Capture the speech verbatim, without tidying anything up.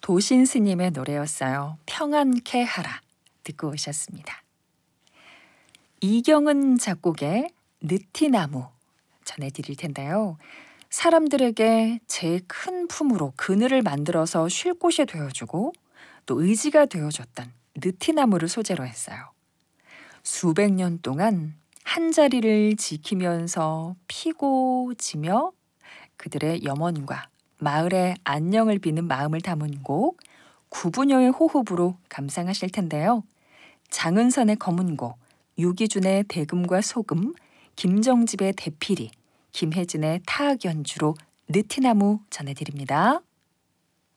도신 스님의 노래였어요. 평안케 하라 듣고 오셨습니다. 이경은 작곡의 느티나무 전해드릴 텐데요. 사람들에게 제 큰 품으로 그늘을 만들어서 쉴 곳이 되어주고 또 의지가 되어줬던 느티나무를 소재로 했어요. 수백 년 동안 한자리를 지키면서 피고 지며 그들의 염원과 마을의 안녕을 비는 마음을 담은 곡 구부녀의 호흡으로 감상하실 텐데요. 장은선의 검은고, 유기준의 대금과 소금, 김정집의 대피리, 김혜진의 타악 연주로 느티나무 전해드립니다.